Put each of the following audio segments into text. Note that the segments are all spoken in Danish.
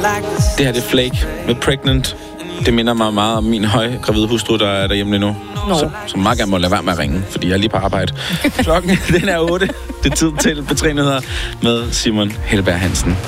Det her, det er Flake med Pregnant. Det minder mig meget om min højgravide hustru, der er derhjemme lige nu. Som meget gerne må lade være med at ringe, fordi jeg er lige på arbejde. Klokken, den er 8. Det er tid til P3 Nyheder med Simon Helberg Hansen.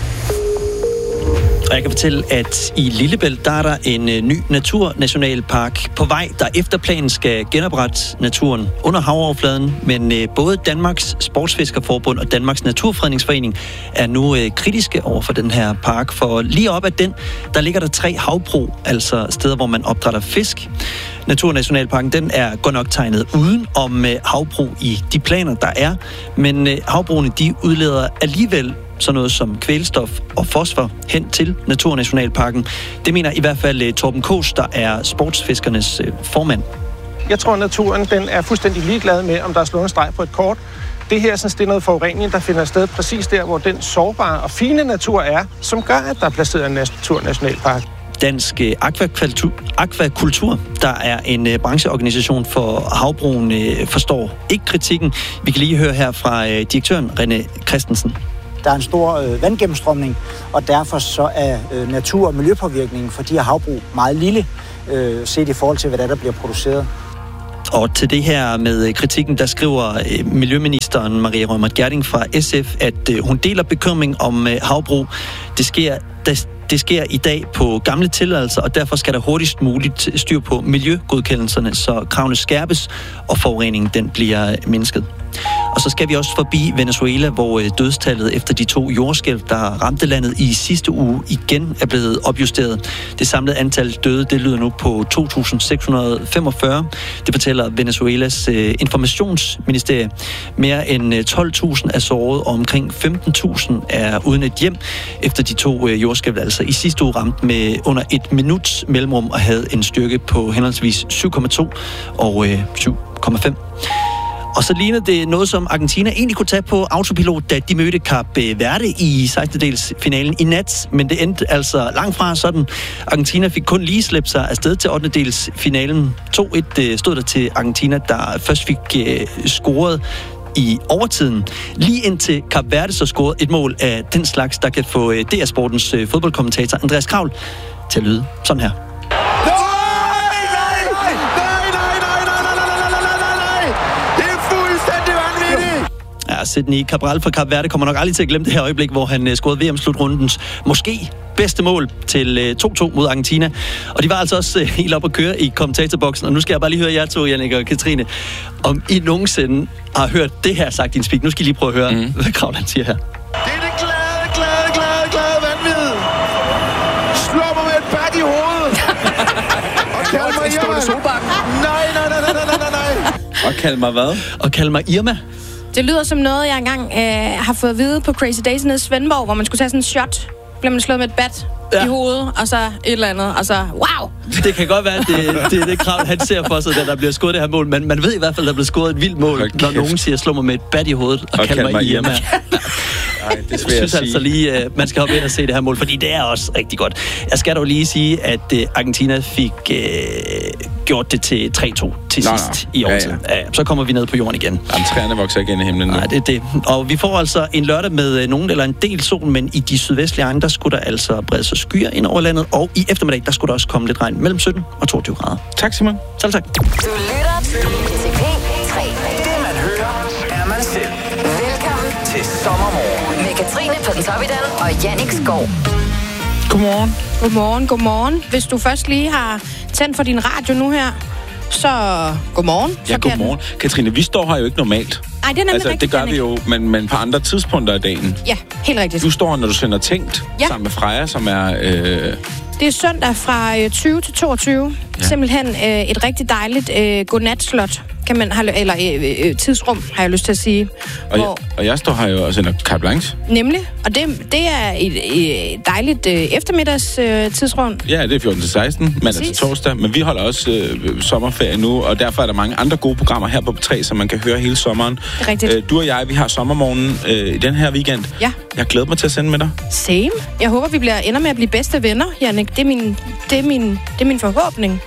Og jeg kan fortælle, at i Lillebælt, der er der en ny naturnationalpark på vej, der efter planen skal genoprette naturen under havoverfladen. Men både Danmarks Sportsfiskerforbund og Danmarks Naturfredningsforening er nu kritiske over for den her park. For lige op ad den, der ligger der 3 havbrug, altså steder, hvor man opdrætter fisk. Naturnationalparken, den er godt nok tegnet uden om havbrug i de planer, der er. Men havbrugene, de udleder alligevel sådan noget som kvælstof og fosfor hen til Naturnationalparken. Det mener i hvert fald Torben Kaas, der er sportsfiskernes formand. Jeg tror, at naturen den er fuldstændig ligeglad med, om der er slået en streg på et kort. Det her det er noget forurening, der finder sted præcis der, hvor den sårbare og fine natur er, som gør, at der er placeret en naturnationalpark. Dansk Akvakultur, der er en brancheorganisation for havbrugen, forstår ikke kritikken. Vi kan lige høre her fra direktøren René Christensen. Der er en stor vandgennemstrømning, og derfor så er natur- og miljøpåvirkningen for de her havbrug meget lille, set i forhold til, hvad der bliver produceret. Og til det her med kritikken, der skriver miljøministeren Maria Reumert Gjerding fra SF, at hun deler bekymring om havbrug. Det sker i dag på gamle tilladelser, og derfor skal der hurtigst muligt styr på miljøgodkendelserne, så kravene skærpes, og forureningen den bliver mindsket. Og så skal vi også forbi Venezuela, hvor dødstallet efter de 2 jordskælv, der ramte landet i sidste uge, igen er blevet opjusteret. Det samlede antal døde, det lyder nu på 2.645. Det fortæller Venezuelas informationsministerie. Mere end 12.000 er såret, og omkring 15.000 er uden et hjem, efter de 2 jordskælv, altså i sidste uge ramte med under 1 minuts mellemrum og havde en styrke på henholdsvis 7,2 og 7,5. Og så lignede det noget, som Argentina egentlig kunne tage på autopilot, da de mødte Kap Verde i 16-delsfinalen i nat. Men det endte altså langt fra sådan. Argentina fik kun lige slæbt sig afsted til 8-delsfinalen. 2-1 stod der til Argentina, der først fik scoret i overtiden. Lige indtil Kap Verde så scorede et mål af den slags, der kan få DR Sportens fodboldkommentator Andreas Kravl til at lyde sådan her. Sidney Cabral fra Kap Verde kommer nok aldrig til at glemme det her øjeblik, hvor han scorede VM-slutrundens måske bedste mål til 2-2 mod Argentina. Og de var altså også helt op at køre i kommentatorboksen. Og nu skal jeg bare lige høre jer to, Jannik og Katrine, om I nogensinde har hørt det her sagt i en speak. Nu skal I lige prøve at høre, hvad Kravl han siger her. Det er det glade vanvid. Slå mig med et bat i hovedet. Og kald mig Irma. Nej. Og kald mig hvad? Og kald mig Irma. Det lyder som noget, jeg engang har fået at vide på Crazy Days nede i Svendborg, hvor man skulle tage sådan en shot. Bliver man slået med et bat i hovedet, og så et eller andet, og så wow! Det kan godt være, at det Kravl, han ser for sig, da der bliver scoret det her mål, men man ved i hvert fald, at der bliver scoret et vildt mål, når nogen siger, slå mig med et bat i hovedet, og kald mig Irma. Ej, det jeg synes altså lige, man skal hoppe ind og se det her mål, fordi det er også rigtig godt. Jeg skal dog lige sige, at Argentina fik gjort det til 3-2 til sidst i overtiden. Ja. Så kommer vi ned på jorden igen. Jamen, træerne vokser igen i himlen nu. Nej, det er det. Og vi får altså en lørdag med nogen eller en del sol, men i de sydvestlige egne, der skulle der altså brede sig skyer ind over landet, og i eftermiddag, der skulle der også komme lidt regn mellem 17 og 22 grader. Tak, Simon. Selv tak. Du lytter til P3. Det man hører, er man selv. Velkommen Til sommermorgen. med Katrine Pøtten-Toppidal og Jannik Skov. Godmorgen. Hvis du først lige har tændt for din radio nu her, så godmorgen. Ja, godmorgen. Katrine, vi står her jo ikke normalt. Nej, det er nemlig altså, rigtigt, det gør vi jo, men på andre tidspunkter af dagen. Ja, helt rigtigt. Du står, når du sender Tænkt, sammen med Freja, som er... Det er søndag fra 20 til 22. Ja. Simpelthen et rigtig dejligt godnatslot, kan man tidsrum, har jeg lyst til at sige. Og jeg står her jo og sender carte blanche. Nemlig. Og det er et dejligt eftermiddags tidsrum. Ja, det er 14 til 16, mandag til torsdag. Men vi holder også sommerferie nu, og derfor er der mange andre gode programmer her på P3, som man kan høre hele sommeren. Det er rigtigt. Du og jeg, vi har sommermorgen i den her weekend. Ja. Jeg glæder mig til at sende med dig. Same. Jeg håber, vi ender med at blive bedste venner, Jannik. Det er min forhåbning.